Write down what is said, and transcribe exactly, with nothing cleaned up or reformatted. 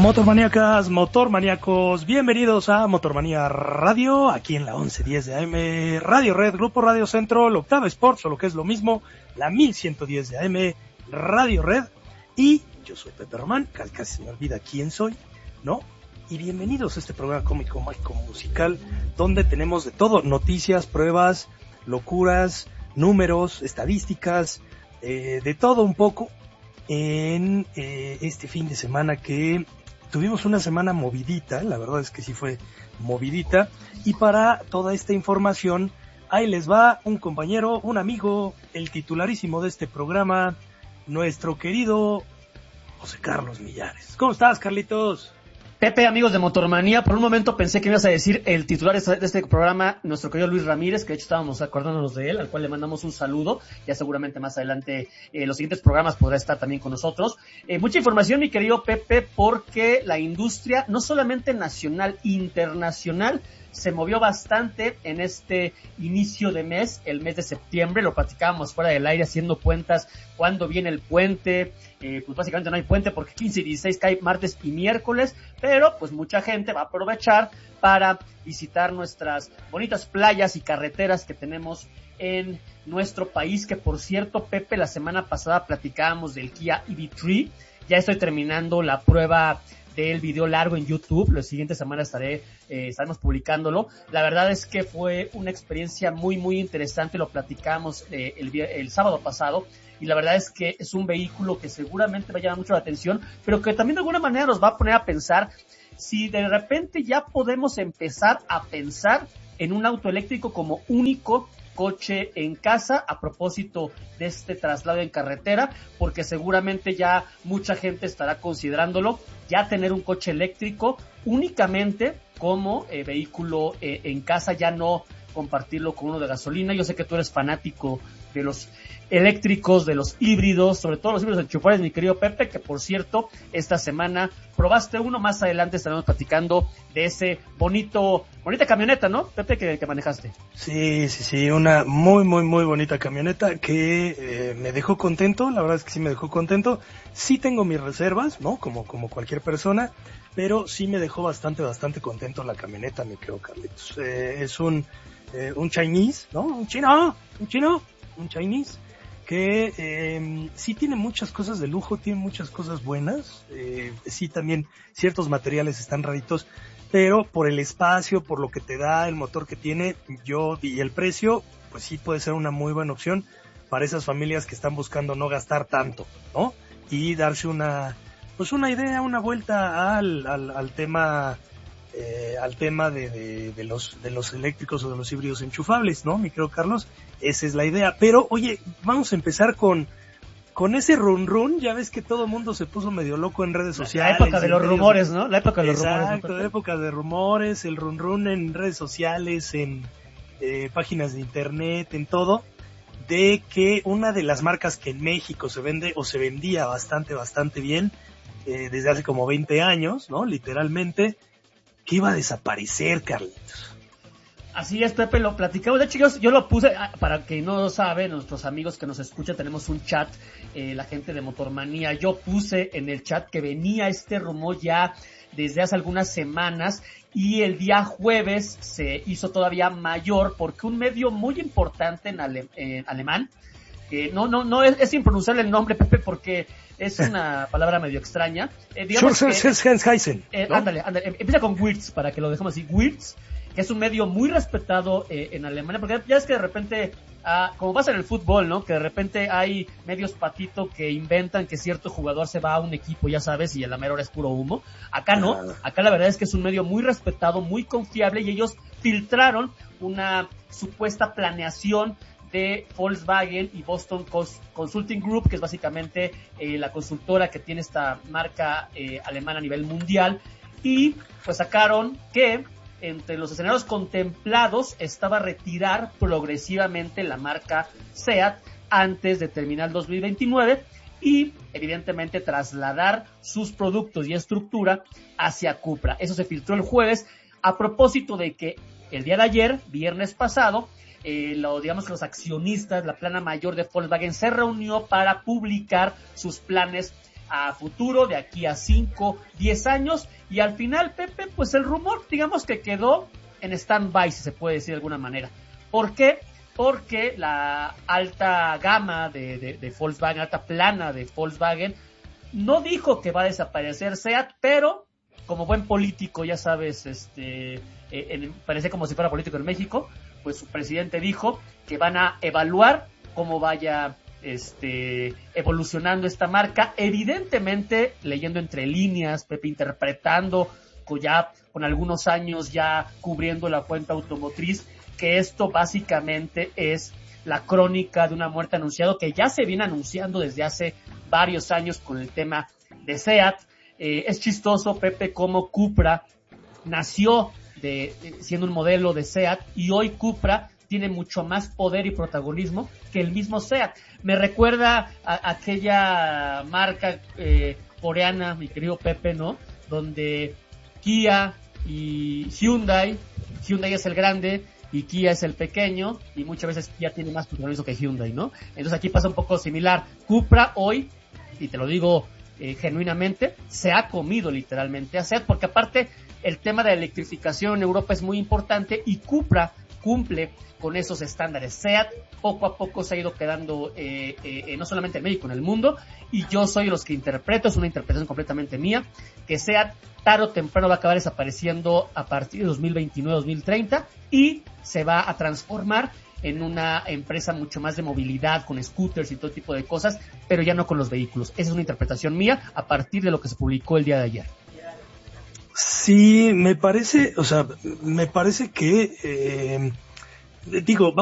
Motormaníacas, motormaníacos, bienvenidos a Motormanía Radio, aquí en la once diez de A M, Radio Red, Grupo Radio Centro, la Octava Sports, o lo que es lo mismo, la mil ciento diez de A M, Radio Red, y yo soy Pepe Román, casi, casi se me olvida quién soy, ¿no? Y bienvenidos a este programa cómico, mágico, musical, donde tenemos de todo, noticias, pruebas, locuras, números, estadísticas, eh, de todo un poco, en eh, este fin de semana que tuvimos una semana movidita, la verdad es que sí fue movidita, y para toda esta información, ahí les va un compañero, un amigo, el titularísimo de este programa, nuestro querido José Carlos Millares. ¿Cómo estás, Carlitos? Pepe, amigos de Motormanía, por un momento pensé que me ibas a decir el titular de este programa, nuestro querido Luis Ramírez, que de hecho estábamos acordándonos de él, al cual le mandamos un saludo, ya seguramente más adelante en eh, los siguientes programas podrá estar también con nosotros. Eh, mucha información, mi querido Pepe, porque la industria, no solamente nacional, internacional, se movió bastante en este inicio de mes, el mes de septiembre, lo platicábamos fuera del aire haciendo cuentas, cuándo viene el puente, eh, pues básicamente no hay puente porque quince y dieciséis cae martes y miércoles, pero pues mucha gente va a aprovechar para visitar nuestras bonitas playas y carreteras que tenemos en nuestro país, que por cierto, Pepe, la semana pasada platicábamos del Kia E V tres, ya estoy terminando la prueba del video largo en YouTube, la siguiente semana estaré, eh, estaremos publicándolo. La verdad es que fue una experiencia muy, muy interesante, lo platicamos eh, el, el sábado pasado, y la verdad es que es un vehículo que seguramente va a llamar mucho la atención, pero que también de alguna manera nos va a poner a pensar si de repente ya podemos empezar a pensar en un auto eléctrico como único coche en casa, a propósito de este traslado en carretera, porque seguramente ya mucha gente estará considerándolo, ya tener un coche eléctrico únicamente como eh, vehículo eh, en casa, ya no compartirlo con uno de gasolina. Yo sé que tú eres fanático de los eléctricos, de los híbridos, sobre todo los híbridos enchufables, mi querido Pepe, que por cierto, esta semana probaste uno, más adelante estaremos platicando de ese bonito, bonita camioneta, ¿no, Pepe, que, que manejaste? Sí, sí, sí, una muy, muy, muy bonita camioneta que eh, me dejó contento, la verdad es que sí me dejó contento. Sí tengo mis reservas, ¿no? Como, como cualquier persona, pero sí me dejó bastante, bastante contento la camioneta, mi querido Carlitos. Eh, es un, eh, un Chinese, ¿no? Un chino, un chino, un Chinese, que eh, sí tiene muchas cosas de lujo, tiene muchas cosas buenas, eh, sí también ciertos materiales están raritos, pero por el espacio, por lo que te da, el motor que tiene, yo y el precio, pues sí puede ser una muy buena opción para esas familias que están buscando no gastar tanto, ¿no? Y darse una, pues una idea, una vuelta al, al, al tema, eh, al tema de, de, de los, de los eléctricos o de los híbridos enchufables, ¿no, mi querido Carlos? Esa es la idea. Pero, oye, vamos a empezar con, con ese run run. Ya ves que todo el mundo se puso medio loco en redes sociales. La época de los rumores, ¿no? La época de los Exacto, rumores. Exacto, la época de rumores, el run run en redes sociales, en eh, páginas de internet, en todo, de que una de las marcas que en México se vende o se vendía bastante, bastante bien, eh, desde hace como veinte años, ¿no? Literalmente, que iba a desaparecer, Carlitos. Así es, Pepe, lo platicamos. De hecho, yo, yo lo puse, para que no lo saben, nuestros amigos que nos escuchan, tenemos un chat, eh, la gente de Motormanía. Yo puse en el chat que venía este rumor ya desde hace algunas semanas, y el día jueves se hizo todavía mayor porque un medio muy importante en, ale, en alemán, que no, no, no es, es impronunciable el nombre, Pepe, porque es una palabra medio extraña. Eh, digamos que, eh, ¿no? Ándale, ándale, empieza con Wirtz, para que lo dejemos así, Wirtz, que es un medio muy respetado eh, en Alemania, porque ya es que de repente, ah, como pasa en el fútbol, ¿no? Que de repente hay medios patito que inventan que cierto jugador se va a un equipo, ya sabes, y el la mera hora es puro humo. Acá no, acá la verdad es que es un medio muy respetado, muy confiable, y ellos filtraron una supuesta planeación de Volkswagen y Boston Consulting Group, que es básicamente eh, la consultora que tiene esta marca eh, alemana a nivel mundial, y pues sacaron que entre los escenarios contemplados estaba retirar progresivamente la marca SEAT antes de terminar el dos mil veintinueve y evidentemente trasladar sus productos y estructura hacia Cupra. Eso se filtró el jueves a propósito de que el día de ayer, viernes pasado, eh, lo, digamos que los accionistas, la plana mayor de Volkswagen se reunió para publicar sus planes a futuro, de aquí a cinco, diez años, y al final, Pepe, pues el rumor, digamos que quedó en stand-by, si se puede decir de alguna manera. ¿Por qué? Porque la alta gama de, de, de Volkswagen, alta plana de Volkswagen, no dijo que va a desaparecer SEAT, pero como buen político, ya sabes, este, eh, en, parece como si fuera político en México, pues su presidente dijo que van a evaluar cómo vaya este, evolucionando esta marca, evidentemente leyendo entre líneas, Pepe, interpretando con ya con algunos años ya cubriendo la cuenta automotriz, que esto básicamente es la crónica de una muerte anunciada que ya se viene anunciando desde hace varios años con el tema de SEAT. Eh, es chistoso, Pepe, cómo Cupra nació de, de, siendo un modelo de SEAT, y hoy Cupra tiene mucho más poder y protagonismo que el mismo SEAT. Me recuerda a, a aquella marca eh, coreana, mi querido Pepe, ¿no? Donde Kia y Hyundai, Hyundai es el grande y Kia es el pequeño, y muchas veces Kia tiene más protagonismo que Hyundai, ¿no? Entonces aquí pasa un poco similar. Cupra hoy, y te lo digo eh, genuinamente, se ha comido literalmente a SEAT, porque aparte el tema de la electrificación en Europa es muy importante y Cupra cumple con esos estándares. SEAT poco a poco se ha ido quedando eh, eh, no solamente en México, en el mundo, y yo soy de los que interpreto, es una interpretación completamente mía, que SEAT tarde o temprano va a acabar desapareciendo a partir de dos mil veintinueve dos mil treinta y se va a transformar en una empresa mucho más de movilidad, con scooters y todo tipo de cosas, pero ya no con los vehículos. Esa es una interpretación mía a partir de lo que se publicó el día de ayer. Sí, me parece, o sea, me parece que, eh, digo,